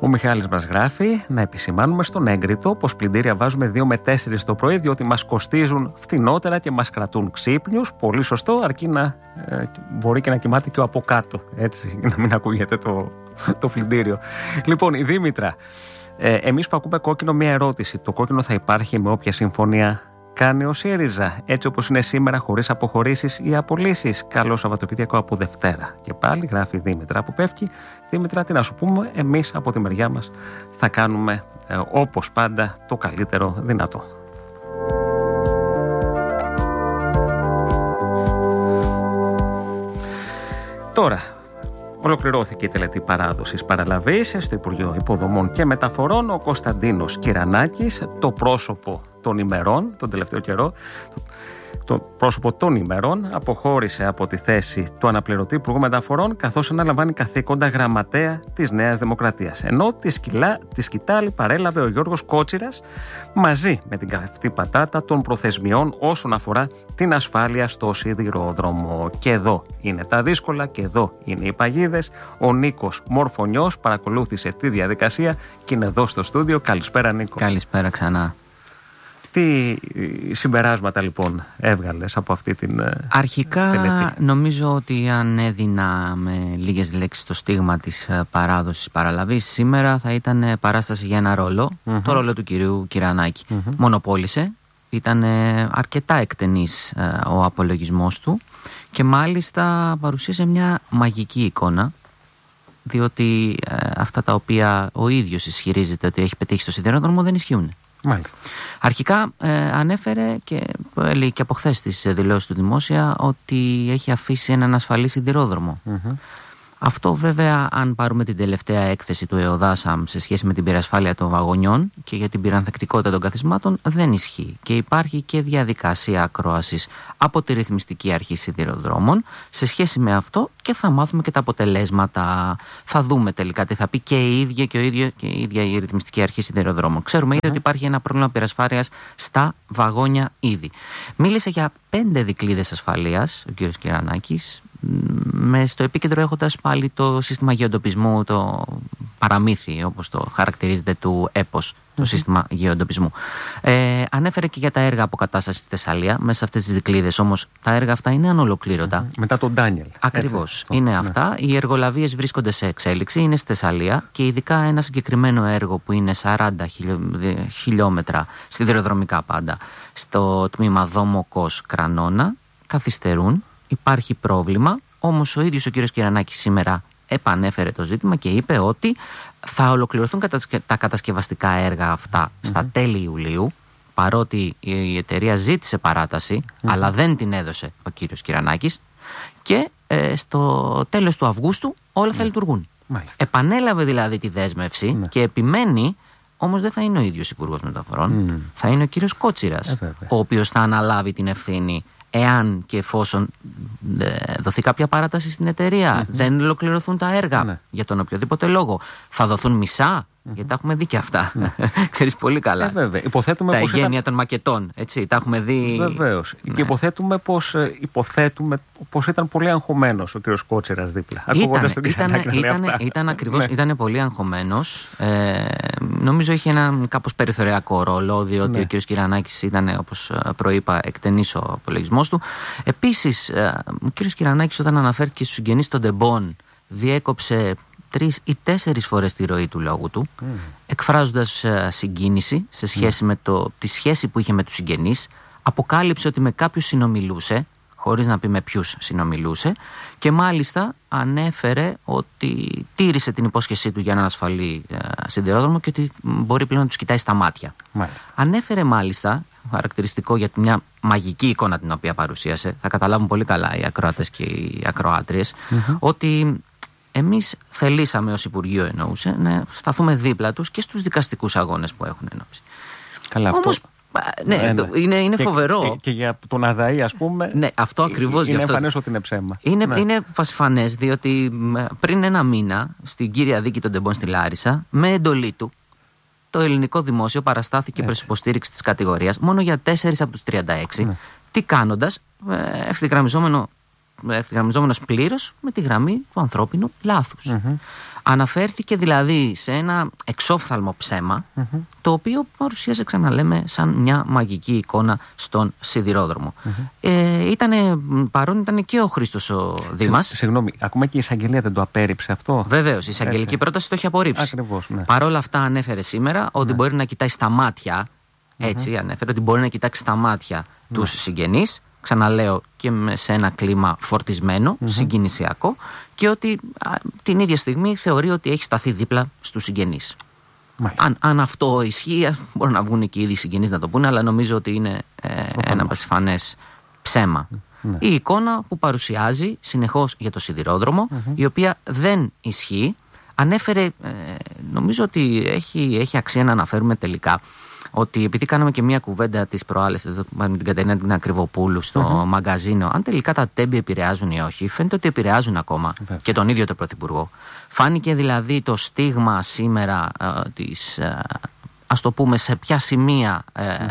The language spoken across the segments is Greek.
Ο Μιχάλης μας γράφει να επισημάνουμε στον έγκριτο πως πλυντήρια βάζουμε 2 με 4 το πρωί, διότι μας κοστίζουν φτηνότερα και μας κρατούν ξύπνιους. Πολύ σωστό, αρκεί να μπορεί και να κοιμάται και ο από κάτω, έτσι, να μην ακούγεται το πλυντήριο. Λοιπόν, η Δήμητρα, εμείς που ακούμε κόκκινο, μία ερώτηση. Το κόκκινο θα υπάρχει με όποια συμφωνία κάνει ο ΣΥΡΙΖΑ, έτσι όπως είναι σήμερα, χωρίς αποχωρήσεις ή απολύσεις? Καλό Σαββατοκύριακο από Δευτέρα. Και πάλι γράφει η Δήμητρα από Πεύκη. Δήμητρα, τι να σου πούμε, εμείς από τη μεριά μας θα κάνουμε όπως πάντα το καλύτερο δυνατό. Τώρα, ολοκληρώθηκε η τελετή παράδοσης παραλαβής στο Υπουργείο Υποδομών και Μεταφορών. Ο Κωνσταντίνος Κυρανάκης, το πρόσωπο των ημερών, τον τελευταίο καιρό, το πρόσωπο των ημερών, αποχώρησε από τη θέση του αναπληρωτή Υπουργού Μεταφορών, καθώς αναλαμβάνει καθήκοντα γραμματέα της Νέας Δημοκρατίας. Ενώ τη σκητάλη παρέλαβε ο Γιώργος Κότσιρας μαζί με την καυτή πατάτα των προθεσμιών όσον αφορά την ασφάλεια στο σιδηρόδρομο. Και εδώ είναι τα δύσκολα και εδώ είναι οι παγίδες. Ο Νίκος Μορφωνιός παρακολούθησε τη διαδικασία και είναι εδώ στο στούντιο. Καλησπέρα, Νίκο. Καλησπέρα ξανά. Τι συμπεράσματα λοιπόν έβγαλες από αυτή την αρχικά τελετή? Νομίζω ότι αν έδινα με λίγες λέξεις το στίγμα της παράδοσης παραλαβής σήμερα, θα ήταν παράσταση για ένα ρόλο, το ρόλο του κυρίου Κυρανάκη. Μονοπόλησε, ήταν αρκετά εκτενής ο απολογισμός του και μάλιστα παρουσίασε μια μαγική εικόνα, διότι αυτά τα οποία ο ίδιος ισχυρίζεται ότι έχει πετύχει στο σιδηρόδρομο δεν ισχύουν. Μάλιστα. Αρχικά ανέφερε και έλεγε και από χθες στις δηλώσεις του δημόσια ότι έχει αφήσει έναν ασφαλή σιδηρόδρομο. Αυτό βέβαια, αν πάρουμε την τελευταία έκθεση του ΕΟΔΑΣΑΜ σε σχέση με την πυρασφάλεια των βαγονιών και για την πυρανθεκτικότητα των καθισμάτων, δεν ισχύει. Και υπάρχει και διαδικασία ακρόασης από τη Ρυθμιστική Αρχή Σιδηροδρόμων σε σχέση με αυτό και θα μάθουμε και τα αποτελέσματα. Θα δούμε τελικά τι θα πει και η ίδια η Ρυθμιστική Αρχή Σιδηροδρόμων. Ξέρουμε ήδη ότι υπάρχει ένα πρόβλημα πυρασφάλειας στα βαγόνια ήδη. Μίλησε για 5 δικλείδες ασφαλείας ο κ. Κυρανάκης, στο επίκεντρο έχοντας πάλι το σύστημα γεωντοπισμού, το παραμύθι όπως το χαρακτηρίζεται του ΕΠΟΣ, το σύστημα γεωντοπισμού. Ανέφερε και για τα έργα αποκατάστασης στη Θεσσαλία, μέσα σε αυτές τις δικλείδες, όμως τα έργα αυτά είναι ανολοκλήρωτα. Μετά τον Ντάνιελ. Ακριβώς, είναι αυτά. Οι εργολαβίες βρίσκονται σε εξέλιξη, είναι στη Θεσσαλία και ειδικά ένα συγκεκριμένο έργο που είναι 40 χιλιόμετρα σιδηροδρομικά πάντα, στο τμήμα Δόμοκος Κρανώνα, καθυστερούν. Υπάρχει πρόβλημα, όμως ο ίδιος ο κύριος Κυρανάκης σήμερα επανέφερε το ζήτημα και είπε ότι θα ολοκληρωθούν τα κατασκευαστικά έργα αυτά στα τέλη Ιουλίου, παρότι η εταιρεία ζήτησε παράταση, αλλά δεν την έδωσε ο κύριος Κυρανάκης, και στο τέλος του Αυγούστου όλα θα λειτουργούν. Μάλιστα. Επανέλαβε δηλαδή τη δέσμευση και επιμένει, όμως δεν θα είναι ο ίδιος Υπουργός Μεταφορών, θα είναι ο κύριος Κότσιρας, ο οποίος θα αναλάβει την ευθύνη εάν και εφόσον δοθεί κάποια παράταση στην εταιρεία, δεν ολοκληρωθούν τα έργα για τον οποιοδήποτε λόγο. Θα δοθούν μισά, γιατί τα έχουμε δει και αυτά. Ξέρεις πολύ καλά. Υποθέτουμε τα εγγένεια των μακετών, έτσι, τα έχουμε δει. Βεβαίως. Ναι. Και υποθέτουμε πως ήταν πολύ αγχωμένος ο κ. Κότσιρας δίπλα. Ήταν ακριβώς, ήταν πολύ αγχωμένος. Νομίζω είχε έναν κάπως περιθωριακό ρόλο, διότι ο κ. Κυρανάκης ήταν, όπως προείπα, εκτενής ο απολογισμός του. Επίσης, ο κ. Κυρανάκης, όταν αναφέρθηκε στους συγγενείς των Ντεμπών, διέκοψε 3 ή 4 φορές τη ροή του λόγου του, εκφράζοντας συγκίνηση σε σχέση με τη σχέση που είχε με τους συγγενείς. Αποκάλυψε ότι με κάποιους συνομιλούσε, χωρίς να πει με ποιους συνομιλούσε, και μάλιστα ανέφερε ότι τήρησε την υπόσχεσή του για έναν ασφαλή σιδηρόδρομο και ότι μπορεί πλέον να τους κοιτάει στα μάτια. Μάλιστα. Ανέφερε μάλιστα, χαρακτηριστικό για μια μαγική εικόνα την οποία παρουσίασε, θα καταλάβουν πολύ καλά οι ακροατές και οι ακροάτριες, ότι εμείς θελήσαμε ως Υπουργείο, εννοούσε, να σταθούμε δίπλα τους και στους δικαστικούς αγώνες που έχουν ενόψει. Καλά, όμως, είναι φοβερό. Και για τον ΑΔΑΗ, ας πούμε. Ναι, αυτό ακριβώς. Είναι εμφανές ότι είναι ψέμα. Είναι φασφανές, διότι πριν ένα μήνα, στην κύρια δίκη των Ντεμπών στη Λάρισα, με εντολή του, το ελληνικό δημόσιο παραστάθηκε προς υποστήριξη της κατηγορίας μόνο για 4 από τους 36. Τι κάνοντας, ευθυγραμμιζόμενος πλήρως με τη γραμμή του ανθρώπινου λάθους. Αναφέρθηκε δηλαδή σε ένα εξόφθαλμο ψέμα, το οποίο παρουσίασε, ξαναλέμε, σαν μια μαγική εικόνα στον σιδηρόδρομο. Παρόν ήταν και ο Χρήστος ο Δήμας. Συγγνώμη, ακόμα και η εισαγγελία δεν το απέρριψε αυτό? Βεβαίως, η εισαγγελική πρόταση το έχει απορρίψει. Ακριβώς, ναι. Παρ' όλα αυτά ανέφερε σήμερα ότι μπορεί να κοιτάει στα μάτια, έτσι ανέφερε, ότι μπορεί να κοιτάξει στα μάτια τους συγγενείς, ξαναλέω, και σε ένα κλίμα φορτισμένο, συγκινησιακό, και ότι την ίδια στιγμή θεωρεί ότι έχει σταθεί δίπλα στους συγγενείς. Αν αυτό ισχύει, μπορούν να βγουν και οι ίδιοι συγγενείς να το πούνε, αλλά νομίζω ότι είναι ένα πασιφανές ψέμα. Η εικόνα που παρουσιάζει συνεχώς για το σιδηρόδρομο, η οποία δεν ισχύει. Ανέφερε, νομίζω ότι έχει αξία να αναφέρουμε τελικά, ότι επειδή κάναμε και μια κουβέντα τις προάλλες με την Κατερίνα την Ακριβοπούλου στο μαγκαζίνο, αν τελικά τα τέμπη επηρεάζουν ή όχι, φαίνεται ότι επηρεάζουν ακόμα και τον ίδιο τον Πρωθυπουργό. Φάνηκε δηλαδή το στίγμα σήμερα της, ας το πούμε, σε ποια σημεία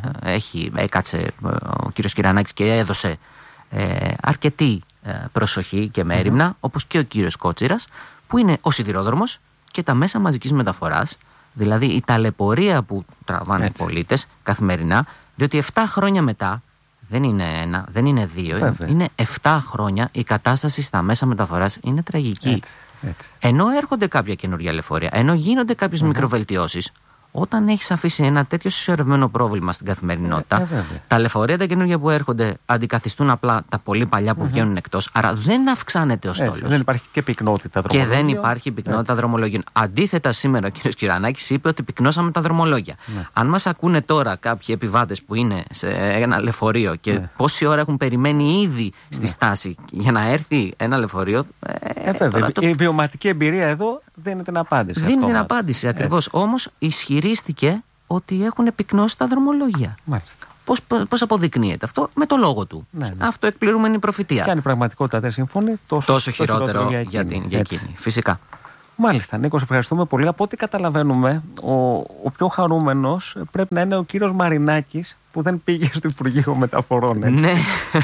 έκατσε ο κύριος Κυρανάκης και έδωσε αρκετή προσοχή και μέριμνα, όπως και ο κύριος Κότσιρας, που είναι ο σιδηρόδρομος και τα μέσα μαζικής μεταφοράς. Δηλαδή η ταλαιπωρία που τραβάνε οι πολίτες καθημερινά, διότι 7 χρόνια μετά, δεν είναι 1, δεν είναι 2, είναι 7 χρόνια, η κατάσταση στα μέσα μεταφοράς είναι τραγική. Έτσι. Ενώ έρχονται κάποια καινούργια λεωφορεία, ενώ γίνονται κάποιες μικροβελτιώσεις, όταν έχεις αφήσει ένα τέτοιο συσσωρευμένο πρόβλημα στην καθημερινότητα, τα λεωφορεία τα καινούργια που έρχονται αντικαθιστούν απλά τα πολύ παλιά που βγαίνουν εκτός, άρα δεν αυξάνεται ο στόλος. Δεν υπάρχει και πυκνότητα δρομολόγιων. Και δεν υπάρχει πυκνότητα δρομολόγιων. Αντίθετα, σήμερα ο κ. Κυρανάκης είπε ότι πυκνώσαμε τα δρομολόγια. Αν μας ακούνε τώρα κάποιοι επιβάτες που είναι σε ένα λεωφορείο και πόση ώρα έχουν περιμένει ήδη στη στάση για να έρθει ένα λεωφορείο. Η βιωματική εμπειρία εδώ δίνει την απάντηση. Δίνει την απάντηση ακριβώς. Όμως ισχυρίστηκε ότι έχουν πυκνώσει τα δρομολόγια. Μάλιστα. Πώς αποδεικνύεται αυτό? Με το λόγο του. Αυτό εκπληρούμενη προφητεία. Και αν η πραγματικότητα δεν συμφωνεί, τόσο χειρότερο για εκείνη. Φυσικά. Μάλιστα, Νίκο, ευχαριστούμε πολύ. Από ό,τι καταλαβαίνουμε, ο πιο χαρούμενος πρέπει να είναι ο κύριος Μαρινάκης, που δεν πήγε στο Υπουργείο Μεταφορών. Έτσι. Ναι,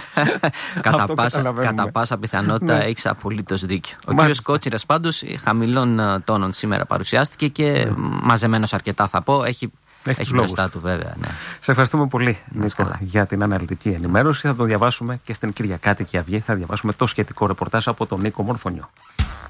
κατά πάσα πιθανότητα έχεις απολύτως δίκιο. Ο κύριος Κότσιρας πάντως χαμηλών τόνων σήμερα παρουσιάστηκε και μαζεμένος αρκετά, θα πω, έχει μπροστά του βέβαια. Ναι. Σε ευχαριστούμε πολύ, Νίκο, για την αναλυτική ενημέρωση. Θα το διαβάσουμε και στην Κυριακάτικη Αυγή. Θα διαβάσουμε το σχετικό ρεπορτάζ από τον Νίκο Μορφωνιό.